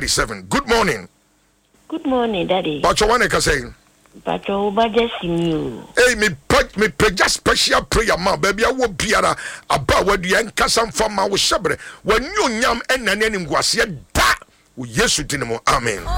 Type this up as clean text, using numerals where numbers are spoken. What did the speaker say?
37. Good morning. Good morning, Daddy. But you want to say? But you just you. Hey, me just special prayer, ma baby. I will be about what the enkasam from my shabre. When you nyam and nanim was yet da. Yes, you didn't. Amen.